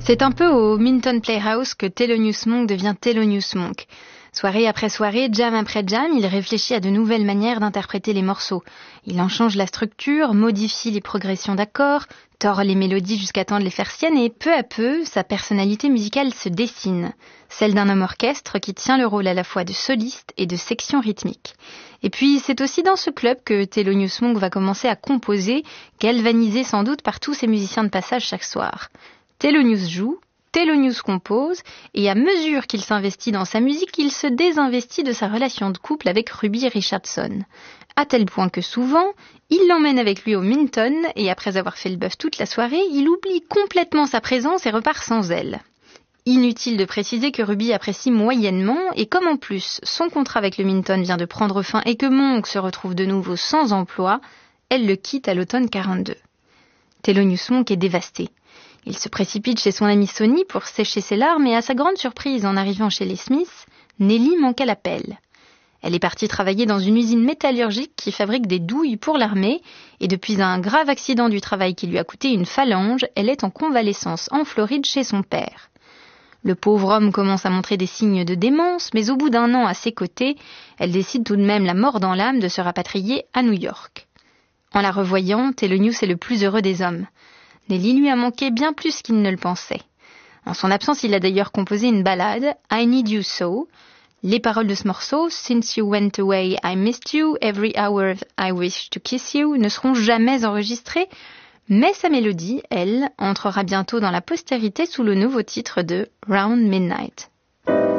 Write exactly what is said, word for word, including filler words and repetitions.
C'est un peu au Minton Playhouse que Thelonious Monk devient Thelonious Monk. Soirée après soirée, jam après jam, il réfléchit à de nouvelles manières d'interpréter les morceaux. Il en change la structure, modifie les progressions d'accords, tord les mélodies jusqu'à temps de les faire siennes et peu à peu, sa personnalité musicale se dessine. Celle d'un homme orchestre qui tient le rôle à la fois de soliste et de section rythmique. Et puis, c'est aussi dans ce club que Thelonious Monk va commencer à composer, galvanisé sans doute par tous ces musiciens de passage chaque soir. Thelonious joue, Thelonious compose, et à mesure qu'il s'investit dans sa musique, il se désinvestit de sa relation de couple avec Ruby Richardson. À tel point que souvent, il l'emmène avec lui au Minton, et après avoir fait le bœuf toute la soirée, il oublie complètement sa présence et repart sans elle. Inutile de préciser que Ruby apprécie moyennement, et comme en plus son contrat avec le Minton vient de prendre fin et que Monk se retrouve de nouveau sans emploi, elle le quitte à l'automne quarante-deux. Thelonious Monk est dévasté. Il se précipite chez son amie Sonny pour sécher ses larmes et à sa grande surprise en arrivant chez les Smiths, Nellie manque à l'appel. Elle est partie travailler dans une usine métallurgique qui fabrique des douilles pour l'armée et depuis un grave accident du travail qui lui a coûté une phalange, elle est en convalescence en Floride chez son père. Le pauvre homme commence à montrer des signes de démence, mais au bout d'un an à ses côtés, elle décide tout de même la mort dans l'âme de se rapatrier à New York. En la revoyant, Thelonious est le plus heureux des hommes. Nellie lui a manqué bien plus qu'il ne le pensait. En son absence, il a d'ailleurs composé une ballade, I Need You So. Les paroles de ce morceau, Since You Went Away, I Missed You, Every Hour I Wish to Kiss You, ne seront jamais enregistrées, mais sa mélodie, elle, entrera bientôt dans la postérité sous le nouveau titre de Round Midnight.